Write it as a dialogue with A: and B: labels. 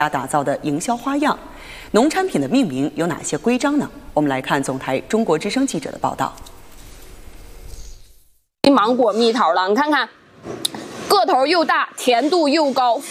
A: 打造的营销花样。农产品的命名有哪些规章呢？我们来看总台中国之声记者的报道。
B: 芒果蜜桃了，你看看，个头又大，甜度又高。